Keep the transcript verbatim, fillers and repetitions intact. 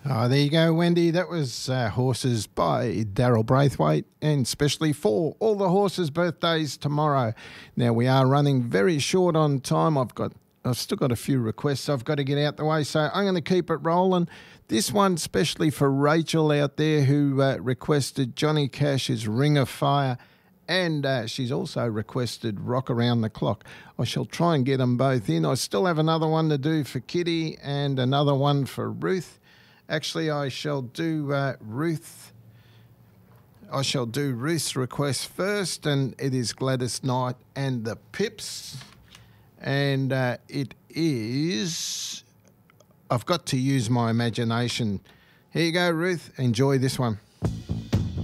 Oh, there you go, Wendy. That was uh, Horses by Daryl Braithwaite, and especially for all the horses' birthdays tomorrow. Now, we are running very short on time. I've got, I've still got a few requests I've got to get out the way, so I'm going to keep it rolling. This one especially for Rachel out there, who uh, requested Johnny Cash's Ring of Fire, and uh, she's also requested Rock Around the Clock. I shall try and get them both in. I still have another one to do for Kitty and another one for Ruth. Actually, I shall do uh, Ruth. I shall do Ruth's request first, and it is Gladys Knight and the Pips. And uh, it is... I've got to use my imagination. Here you go, Ruth. Enjoy this one.